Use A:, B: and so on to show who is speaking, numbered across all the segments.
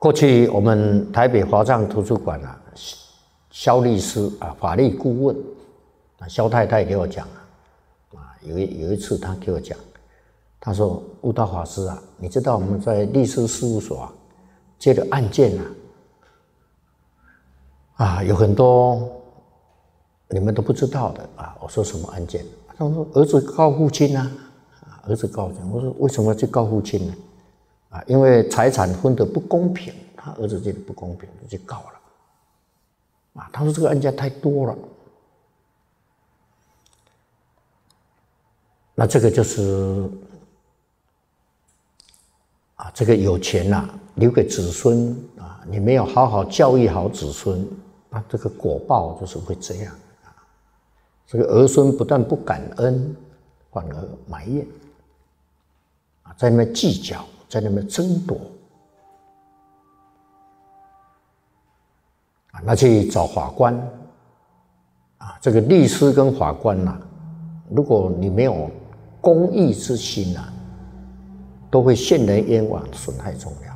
A: 过去我们台北华藏图书馆啊，肖律师啊，法律顾问啊，肖太太给我讲有一次她给我讲，她说悟道法师啊，你知道我们在律师事务所啊接的案件有很多你们都不知道的啊。我说什么案件？他说儿子告父亲儿子告父亲。我说为什么要去告父亲呢？因为财产分得不公平，他儿子觉得不公平，就去告了。他说这个案件太多了。那这个就是这个有钱留给子孙你没有好好教育好子孙，那这个果报就是会这样这个儿孙不但不感恩，反而埋怨在那边计较，在那边争夺那去找法官这个律师跟法官如果你没有公义之心都会陷人冤枉，损害众了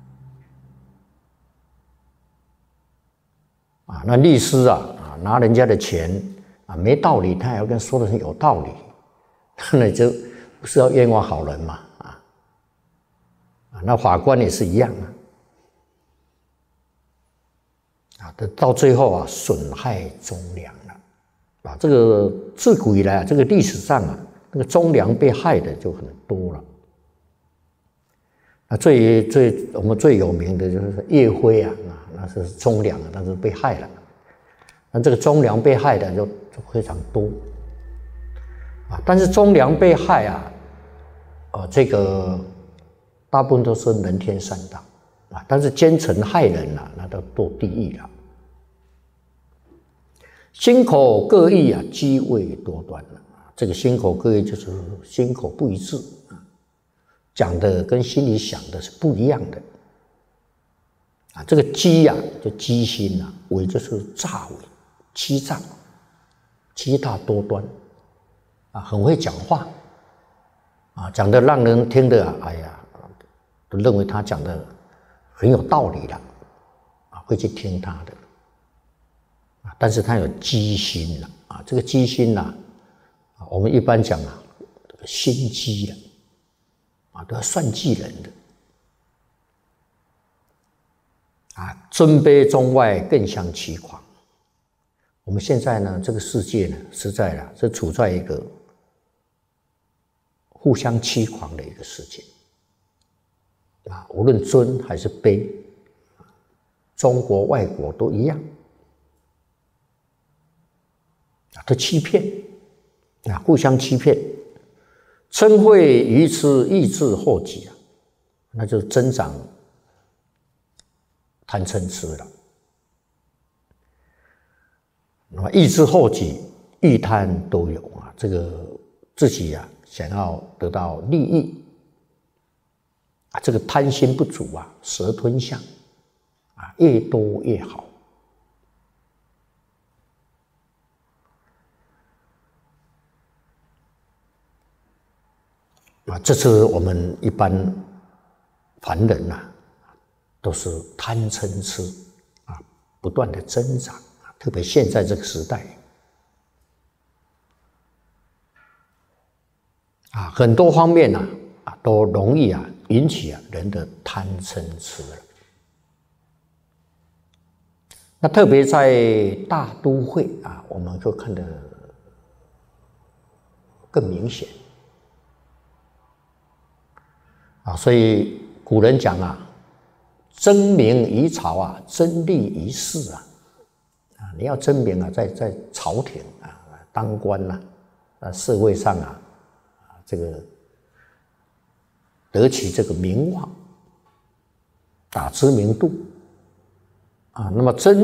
A: 那律师拿人家的钱没道理，他还要跟说的很有道理，那就不是要冤枉好人嘛那法官也是一样到最后损害忠良了这个自古以来这个历史上那个忠良被害的就很多了我们最有名的就是岳飞那是忠良但是被害了。那这个忠良被害的就非常多但是忠良被害这个大部分都是人天善道但是奸臣害人那都堕地狱了。心口各异机位多端这个心口各异就是心口不一致讲的跟心里想的是不一样的这个机就机心伪就是诈伪欺诈欺诈多端很会讲话讲的让人听的都认为他讲的很有道理了会去听他的但是他有机心这个机心我们一般讲心机都要算计人的尊卑中外更相欺狂。我们现在呢这个世界呢实在是处在一个互相欺狂的一个世界无论尊还是卑，中国外国都一样都欺骗互相欺骗，嗔恚愚痴意志祸己那就增长贪嗔痴了。那么意志祸己，欲贪都有这个自己想要得到利益这个贪心不足蛇吞象越多越好这是我们一般凡人都是贪嗔痴不断的增长特别现在这个时代很多方面都容易引起人的贪嗔痴了。那特别在大都会我们就看得更明显所以古人讲争名于朝争利于世你要争名在朝廷当官社会上这个得取这个名望知名度那么争